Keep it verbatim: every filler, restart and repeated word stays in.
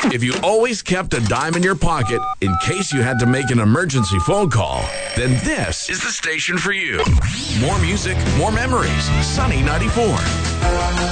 If you always kept a dime in your pocket in case you had to make an emergency phone call, then this is the station for you. More music, more memories. Sunny ninety-four.